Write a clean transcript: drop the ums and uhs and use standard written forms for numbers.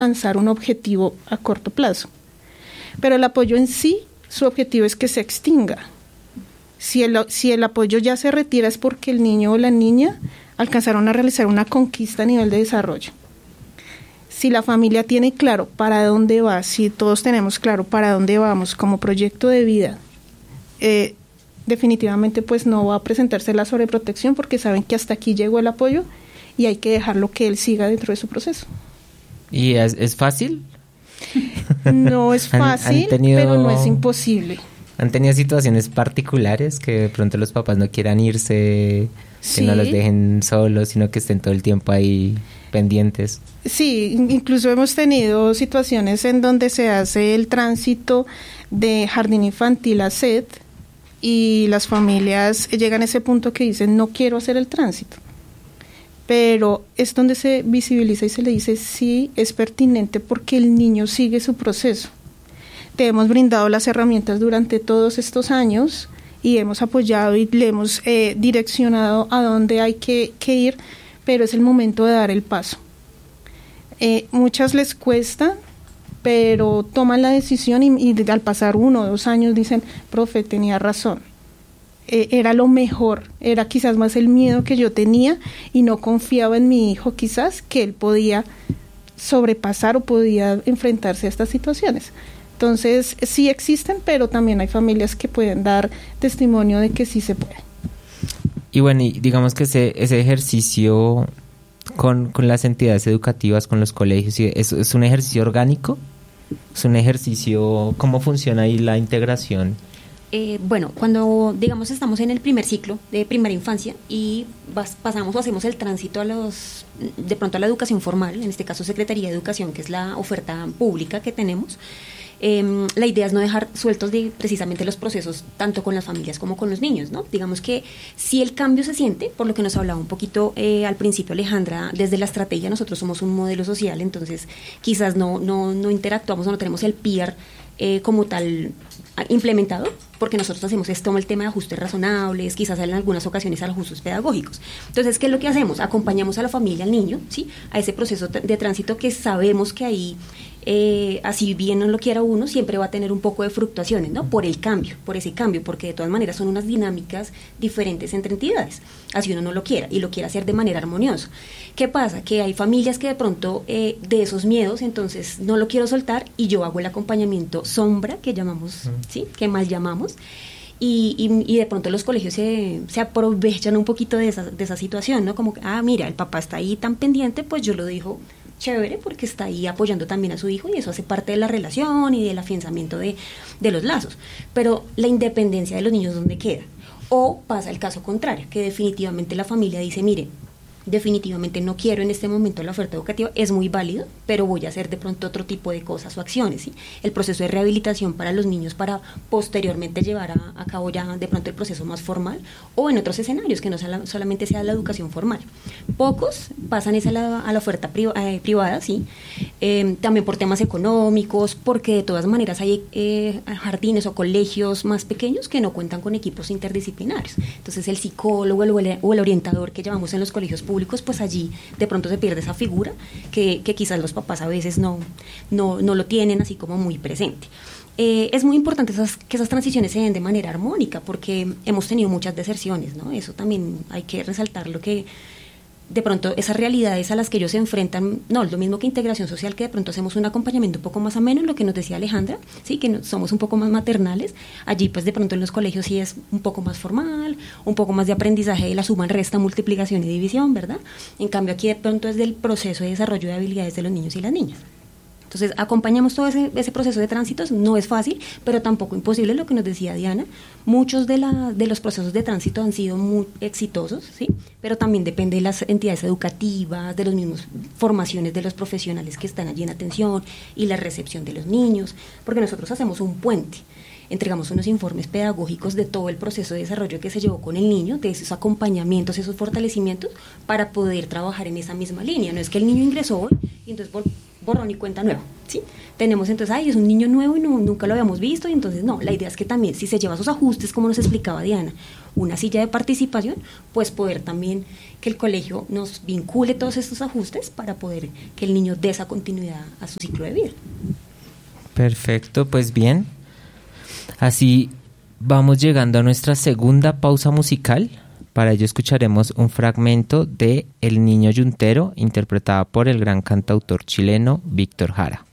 alcanzar un objetivo a corto plazo. Pero el apoyo en sí, su objetivo es que se extinga. Si el apoyo ya se retira es porque el niño o la niña alcanzaron a realizar una conquista a nivel de desarrollo. Si la familia tiene claro para dónde va, si todos tenemos claro para dónde vamos como proyecto de vida, definitivamente pues no va a presentarse la sobreprotección porque saben que hasta aquí llegó el apoyo y hay que dejarlo que él siga dentro de su proceso. ¿Y es fácil? No es fácil, pero no es imposible. ¿Han tenido situaciones particulares que de pronto los papás no quieran irse, que no los dejen solos, sino que estén todo el tiempo ahí pendientes? Sí, incluso hemos tenido situaciones en donde se hace el tránsito de jardín infantil a SED y las familias llegan a ese punto que dicen no quiero hacer el tránsito. Pero es donde se visibiliza y se le dice sí, es pertinente porque el niño sigue su proceso. Te hemos brindado las herramientas durante todos estos años y hemos apoyado y le hemos direccionado a dónde hay que ir, pero es el momento de dar el paso. Muchas les cuesta, pero toman la decisión y al pasar 1 o 2 años dicen, profe, tenía razón. Era lo mejor, era quizás más el miedo que yo tenía y no confiaba en mi hijo quizás que él podía sobrepasar o podía enfrentarse a estas situaciones. Entonces sí existen, pero también hay familias que pueden dar testimonio de que sí se puede. Y bueno, y digamos que ese ejercicio con las entidades educativas, con los colegios, ¿es un ejercicio orgánico? ¿Es un ejercicio, cómo funciona ahí la integración? Bueno, cuando digamos estamos en el primer ciclo de primera infancia y pasamos o hacemos el tránsito de pronto a la educación formal, en este caso Secretaría de Educación, que es la oferta pública que tenemos, la idea es no dejar sueltos precisamente los procesos tanto con las familias como con los niños, ¿no? Digamos que si el cambio se siente, por lo que nos hablaba un poquito al principio Alejandra, desde la estrategia nosotros somos un modelo social, entonces quizás no interactuamos o no tenemos el peer como tal implementado, porque nosotros hacemos el tema de ajustes razonables, quizás en algunas ocasiones ajustes pedagógicos. Entonces, ¿qué es lo que hacemos? Acompañamos a la familia, al niño, ¿sí? A ese proceso de tránsito que sabemos que ahí, así bien no lo quiera uno, siempre va a tener un poco de fluctuaciones, ¿no? Por ese cambio, porque de todas maneras son unas dinámicas diferentes entre entidades, así uno no lo quiera, y lo quiera hacer de manera armoniosa. ¿Qué pasa? Que hay familias que de pronto de esos miedos, entonces no lo quiero soltar y yo hago el acompañamiento sombra, que llamamos, ¿sí? Que mal llamamos, y de pronto los colegios se aprovechan un poquito de esa situación, ¿no? Como, mira, el papá está ahí tan pendiente, pues yo lo dejo chévere porque está ahí apoyando también a su hijo y eso hace parte de la relación y del afianzamiento de los lazos. Pero la independencia de los niños, ¿dónde queda? O pasa el caso contrario, que definitivamente la familia dice, mire, definitivamente no quiero en este momento la oferta educativa, es muy válido, pero voy a hacer de pronto otro tipo de cosas o acciones, ¿sí? El proceso de rehabilitación para los niños para posteriormente llevar a cabo ya de pronto el proceso más formal o en otros escenarios que no solamente sea la educación formal. Pocos pasan a la oferta privada, ¿sí? También por temas económicos, porque de todas maneras hay jardines o colegios más pequeños que no cuentan con equipos interdisciplinarios. Entonces el psicólogo o el orientador que llamamos en los colegios públicos, pues allí de pronto se pierde esa figura que quizás los papás a veces no lo tienen así como muy presente. Es muy importante que esas transiciones se den de manera armónica porque hemos tenido muchas deserciones, ¿no? Eso también hay que resaltar lo que de pronto esas realidades a las que ellos se enfrentan, no, es lo mismo que integración social, que de pronto hacemos un acompañamiento un poco más ameno, en lo que nos decía Alejandra, sí, que somos un poco más maternales, allí pues de pronto en los colegios sí es un poco más formal, un poco más de aprendizaje de la suma, resta, multiplicación y división, ¿verdad? En cambio aquí de pronto es del proceso de desarrollo de habilidades de los niños y las niñas. Entonces, acompañamos todo ese proceso de tránsitos, no es fácil, pero tampoco imposible, lo que nos decía Diana. Muchos de los procesos de tránsito han sido muy exitosos, ¿sí? Pero también depende de las entidades educativas, de las mismas formaciones de los profesionales que están allí en atención y la recepción de los niños, porque nosotros hacemos un puente. Entregamos unos informes pedagógicos de todo el proceso de desarrollo que se llevó con el niño, de esos acompañamientos, esos fortalecimientos, para poder trabajar en esa misma línea. No es que el niño ingresó hoy y entonces borrón y cuenta nueva, ¿sí? Tenemos entonces, es un niño nuevo y nunca lo habíamos visto, y entonces no, la idea es que también si se lleva sus ajustes, como nos explicaba Diana, una silla de participación, pues poder también que el colegio nos vincule todos estos ajustes para poder que el niño dé esa continuidad a su ciclo de vida. Perfecto, pues bien, así vamos llegando a nuestra segunda pausa musical. Para ello escucharemos un fragmento de El Niño Yuntero, interpretada por el gran cantautor chileno Víctor Jara.